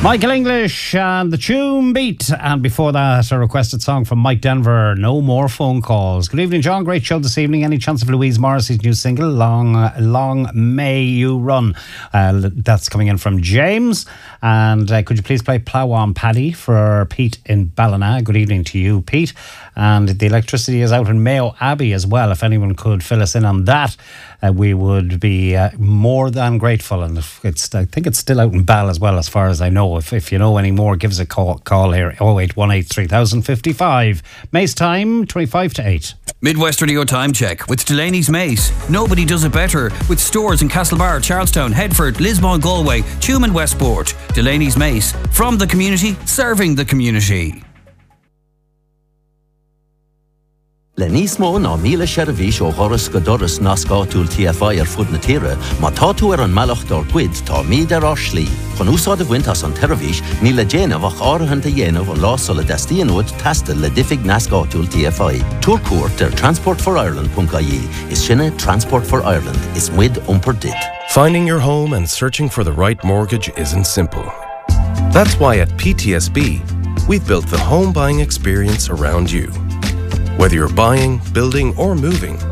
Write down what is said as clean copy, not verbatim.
Michael English and the Tune Beat. And before that, a requested song from Mike Denver, No More Phone Calls. Good evening, John. Great show this evening. Any chance of Louise Morrissey's new single, Long May You Run? That's coming in from James. And could you please play Plough On Paddy for Pete in Ballina? Good evening to you, Pete. And the electricity is out in Mayo Abbey as well. If anyone could fill us in on that, we would be more than grateful. And I think it's still out in Ball as well, as far as I know. If you know any more, give us a call here, 0818 3055. Mace time, 25 to 8. Midwest Radio Time Check with Delaney's Mace. Nobody does it better, with stores in Castlebar, Charlestown, Headford, Lismore, Galway, Tuam and Westport. Delaney's Mace, from the community, serving the community. Le níosmó ná míle seirbhís ó Horas go doras nascáúil TFI fud na tíre, má tá tú an mealach dor cuid tá míad ar slí. Chun úsáid a bhaint as an teirvís, ní le déanamh áirithe dhéanamh an lásol a destíonúid testa le diffig nascáúil TFI. Túrcuairt ar transportforireland.ie is sinne Transport for Ireland is muid umpar dit. Finding your home and searching for the right mortgage isn't simple. That's why at PTSB, we've built the home buying experience around you. Whether you're buying, building, or moving,